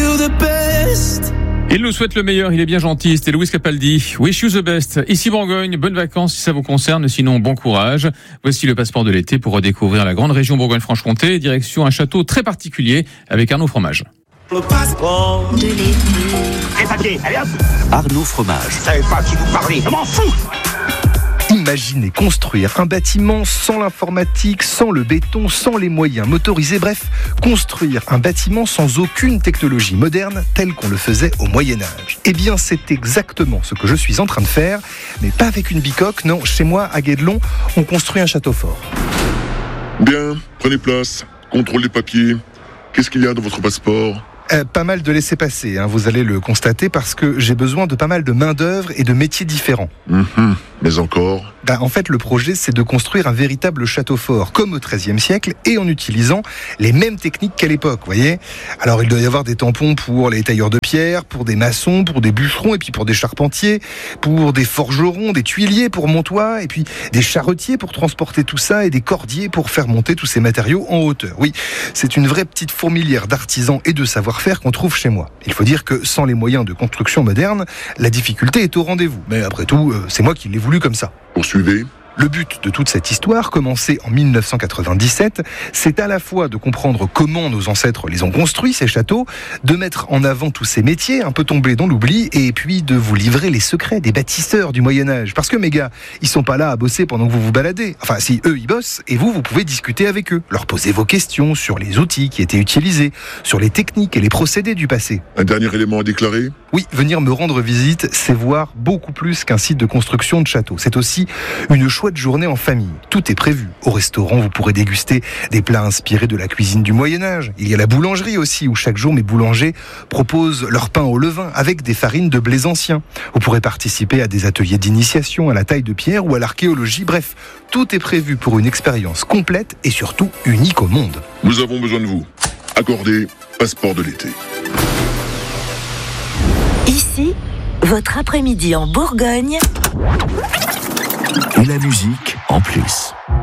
you the best. Il nous souhaite le meilleur, il est bien gentil, c'était Louis Capaldi. Wish you the best. Ici Bourgogne, bonnes vacances si ça vous concerne, sinon bon courage. Voici le passeport de l'été pour redécouvrir la grande région Bourgogne-Franche-Comté, direction un château très particulier avec Arnaud Fromage. Le passeport de l'été. Les papiers, allez hop. Arnaud Fromage. Je savais pas à qui vous parlez, je m'en fous. Imaginez construire un bâtiment sans l'informatique, sans le béton, sans les moyens motorisés, bref, construire un bâtiment sans aucune technologie moderne telle qu'on le faisait au Moyen-Âge. Eh bien, c'est exactement ce que je suis en train de faire, mais pas avec une bicoque, non, chez moi, à Guédelon, on construit un château fort. Bien, prenez place, contrôle des papiers. Qu'est-ce qu'il y a dans votre passeport ? Pas mal de laissez-passer, vous allez le constater, parce que j'ai besoin de pas mal de main-d'œuvre et de métiers différents. Mais encore ? En fait, le projet, c'est de construire un véritable château fort, comme au XIIIe siècle, et en utilisant les mêmes techniques qu'à l'époque, voyez. Alors, il doit y avoir des tampons pour les tailleurs de pierre, pour des maçons, pour des bûcherons, et puis pour des charpentiers, pour des forgerons, des tuiliers pour Montois, et puis des charretiers pour transporter tout ça, et des cordiers pour faire monter tous ces matériaux en hauteur. Oui, c'est une vraie petite fourmilière d'artisans et de savoir-faire qu'on trouve chez moi. Il faut dire que sans les moyens de construction moderne, la difficulté est au rendez-vous. Mais après tout, c'est moi qui l'ai voulu comme ça. Poursuivez. Le but de toute cette histoire, commencée en 1997, c'est à la fois de comprendre comment nos ancêtres les ont construits, ces châteaux, de mettre en avant tous ces métiers un peu tombés dans l'oubli, et puis de vous livrer les secrets des bâtisseurs du Moyen-Âge. Parce que mes gars, ils sont pas là à bosser pendant que vous vous baladez. Enfin, si eux, ils bossent, et vous pouvez discuter avec eux, leur poser vos questions sur les outils qui étaient utilisés, sur les techniques et les procédés du passé. Un dernier élément à déclarer ? Oui, venir me rendre visite, c'est voir beaucoup plus qu'un site de construction de château. C'est aussi une chouette journée en famille. Tout est prévu. Au restaurant, vous pourrez déguster des plats inspirés de la cuisine du Moyen-Âge. Il y a la boulangerie aussi, où chaque jour mes boulangers proposent leur pain au levain avec des farines de blés anciens. Vous pourrez participer à des ateliers d'initiation à la taille de pierre ou à l'archéologie. Bref, tout est prévu pour une expérience complète et surtout unique au monde. Nous avons besoin de vous. Accordez passeport de l'été. Ici, votre après-midi en Bourgogne. Et la musique en plus.